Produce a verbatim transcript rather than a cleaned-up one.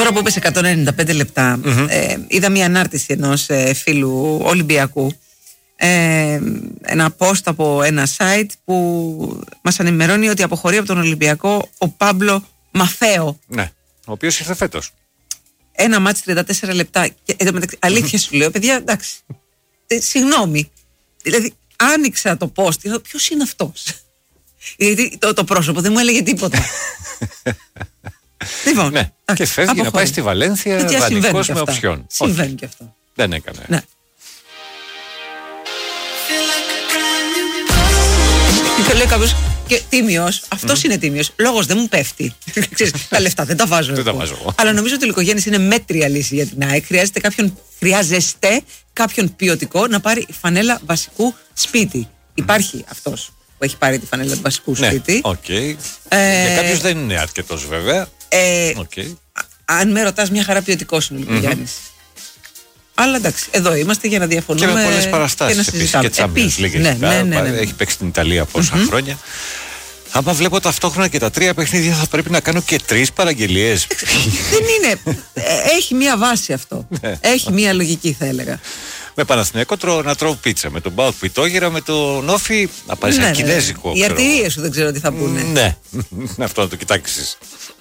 Τώρα που είπες εκατόν ενενήντα πέντε λεπτά, mm-hmm. ε, είδα μια ανάρτηση ενός ε, φίλου Ολυμπιακού, ε, ένα post από ένα site που μας ενημερώνει ότι αποχωρεί από τον Ολυμπιακό ο Πάμπλο Μαθαίο. Ναι, ο οποίος ήρθε φέτος. Ένα μάτς τριάντα τέσσερα λεπτά. Και, ε, αλήθεια σου λέω, παιδιά, εντάξει. Ε, συγγνώμη. Δηλαδή, άνοιξα το post. Ποιος είναι αυτός? Γιατί το, το πρόσωπο δεν μου έλεγε τίποτα. Λοιπόν, ναι. Και φεύγει αποχωρεί. Να πάει στη Βαλένθια δανεικός με οψιόν. Συμβαίνει και αυτό. Δεν έκανε. Ναι. Και λέει κάποιος, και τίμιος, αυτός mm. είναι τίμιος. Λόγος δεν μου πέφτει. Ξέρεις, τα λεφτά δεν τα βάζω. Δεν τα βάζω εγώ. Αλλά νομίζω ότι η Λυκογέννης είναι μέτρια λύση για την ΑΕΚ. Χρειάζεται κάποιον, χρειάζεστε κάποιον ποιοτικό να πάρει φανέλα βασικού σπίτι. Mm. Υπάρχει αυτός που έχει πάρει τη φανέλα του βασικού σπίτι. Ναι, okay. ε, για κάποιους δεν είναι αρκετός βέβαια. Ε, okay. α, αν με ρωτάς, μια χαρά ποιοτικός είναι ο Λυκογέννης. Mm-hmm. Αλλά εντάξει, εδώ είμαστε για να διαφωνούμε. Και με πολλές παραστάσεις επίσης και Champions League. Ναι, ναι, ναι, ναι, ναι. Έχει παίξει την Ιταλία πόσα mm-hmm. χρόνια. Άμα βλέπω ταυτόχρονα και τα τρία παιχνίδια, θα πρέπει να κάνω και τρεις παραγγελίες. Δεν είναι. Έχει μία βάση αυτό. Έχει μία λογική, θα έλεγα. Με Παναθηναϊκό τρώω, να τρώω πίτσα. Με τον Μπάουκ πιτόγυρα, με τον Όφη να πάρει ναι, ένα ναι, κινέζικο. Οι αρτηρίες σου δεν ξέρω τι θα πούνε. Ναι, αυτό να το κοιτάξεις.